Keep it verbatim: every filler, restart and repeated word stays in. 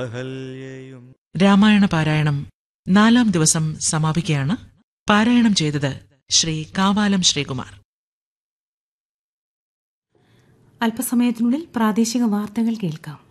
അഹല്യയും രാമായണ പാരായണം നാലാം ദിവസം സമാപിക്കുകയാണ്. പാരായണം ചെയ്തത് ശ്രീ കാവാലം ശ്രീകുമാർ. അല്പസമയത്തിനുള്ളിൽ പ്രാദേശിക വാർത്തകൾ കേൾക്കാം.